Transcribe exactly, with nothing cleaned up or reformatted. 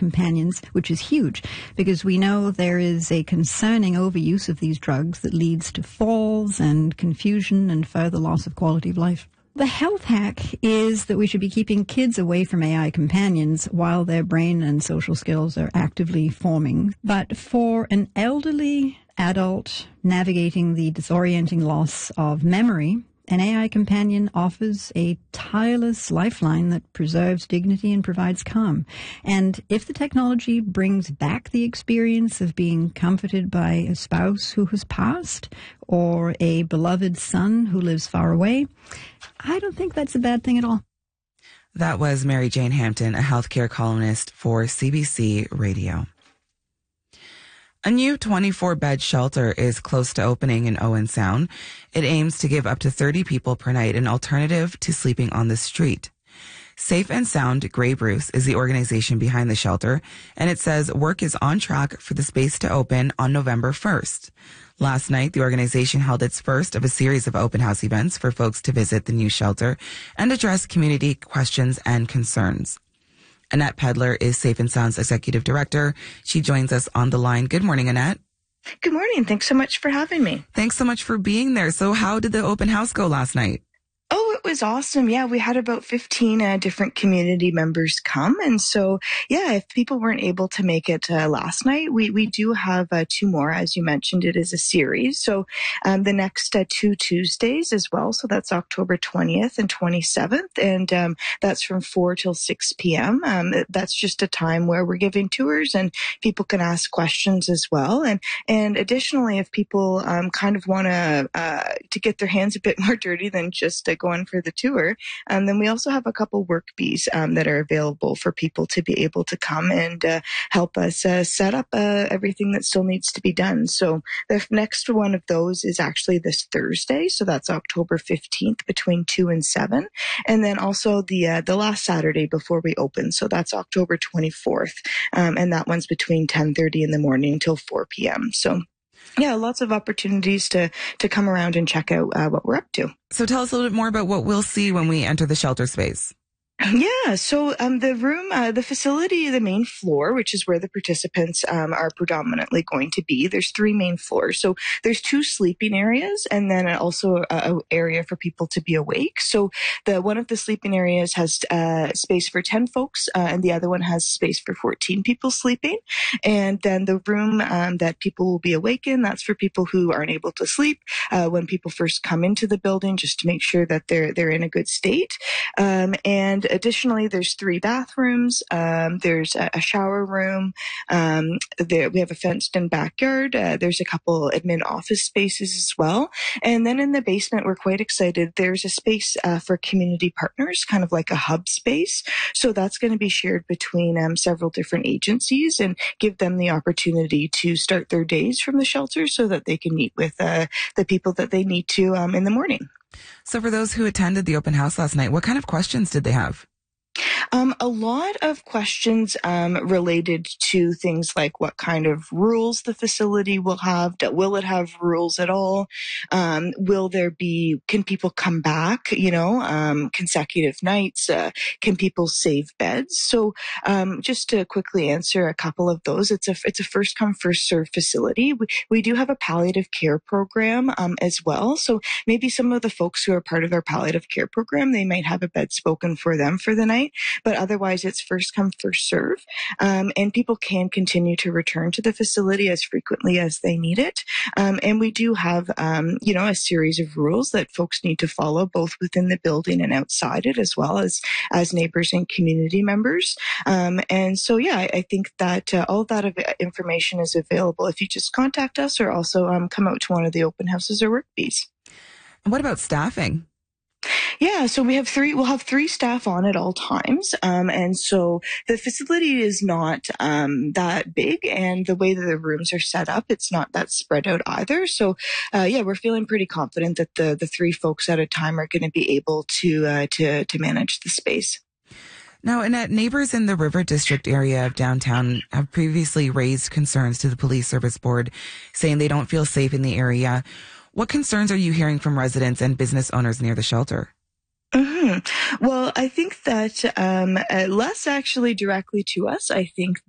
companions, which is huge because we know there is a concerning overuse of these drugs that leads to falls and confusion and further loss of quality of life. The health hack is that we should be keeping kids away from A I companions while their brain and social skills are actively forming. But for an elderly adult navigating the disorienting loss of memory, an A I companion offers a tireless lifeline that preserves dignity and provides calm. And if the technology brings back the experience of being comforted by a spouse who has passed or a beloved son who lives far away, I don't think that's a bad thing at all. That was Mary Jane Hampton, a healthcare columnist for C B C Radio. A new twenty-four bed shelter is close to opening in Owen Sound. It aims to give up to thirty people per night an alternative to sleeping on the street. Safe and Sound Grey Bruce is the organization behind the shelter, and it says work is on track for the space to open on November first. Last night, the organization held its first of a series of open house events for folks to visit the new shelter and address community questions and concerns. Annette Pedler is Safe and Sound's executive director. She joins us on the line. Good morning, Annette. Good morning. Thanks so much for having me. Thanks so much for being there. So how did the open house go last night? Oh, it was awesome. Yeah, we had about fifteen uh, different community members come. And so, yeah, if people weren't able to make it uh, last night, we, we do have uh, two more. As you mentioned, it is a series. So um, the next uh, two Tuesdays as well. So that's October twentieth and twenty-seventh. And um, that's from four till six p.m. Um, that's just a time where we're giving tours and people can ask questions as well. And and additionally, if people um, kind of want to uh, to get their hands a bit more dirty than just uh, going for the tour. Um, then we also have a couple work bees um, that are available for people to be able to come and uh, help us uh, set up uh, everything that still needs to be done. So the next one of those is actually this Thursday. So that's October fifteenth between two and seven. And then also the uh, the last Saturday before we open. So that's October twenty-fourth. Um, and that one's between ten thirty in the morning till four p.m. So yeah, lots of opportunities to, to come around and check out uh, what we're up to. So tell us a little bit more about what we'll see when we enter the shelter space. Yeah, so um, the room, uh, the facility, the main floor, which is where the participants um, are predominantly going to be, there's three main floors. So there's two sleeping areas and then also a, a area for people to be awake. So the one of the sleeping areas has uh, space for ten folks uh, and the other one has space for fourteen people sleeping. And then the room um, that people will be awake in, that's for people who aren't able to sleep uh, when people first come into the building, just to make sure that they're they're in a good state. Um, and additionally, there's three bathrooms. Um, there's a, a shower room. Um, there, we have a fenced-in backyard. Uh, there's a couple admin office spaces as well. And then in the basement, we're quite excited. There's a space uh, for community partners, kind of like a hub space. So that's going to be shared between um, several different agencies and give them the opportunity to start their days from the shelter so that they can meet with uh, the people that they need to um, in the morning. So for those who attended the open house last night, what kind of questions did they have? Um, a lot of questions um, related to things like what kind of rules the facility will have. Will it have rules at all? Um, will there be, can people come back, you know, um, consecutive nights? Uh, can people save beds? So um, just to quickly answer a couple of those, it's a, it's a first come, first serve facility. We, we do have a palliative care program um, as well. So maybe some of the folks who are part of our palliative care program, they might have a bed spoken for them for the night. But otherwise, it's first come, first serve. Um, and people can continue to return to the facility as frequently as they need it. Um, and we do have, um, you know, a series of rules that folks need to follow, both within the building and outside it, as well as as neighbors and community members. Um, and so, yeah, I, I think that uh, all that information is available if you just contact us or also um, come out to one of the open houses or work bees. And what about staffing? Yeah, so we have three, we'll have three staff on at all times. Um, and so the facility is not um, that big, and the way that the rooms are set up, it's not that spread out either. So, uh, yeah, we're feeling pretty confident that the, the three folks at a time are going to be able to, uh, to, to manage the space. Now, Annette, neighbors in the River District area of downtown have previously raised concerns to the Police Service Board, saying they don't feel safe in the area. What concerns are you hearing from residents and business owners near the shelter? Mm-hmm. Well, I think that um, uh, less actually directly to us. I think